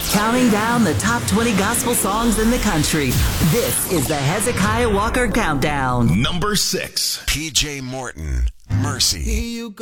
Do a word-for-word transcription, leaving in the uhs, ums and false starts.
Counting down the top twenty gospel songs in the country. This is the Hezekiah Walker Countdown. Number six. P J Morton, Mercy.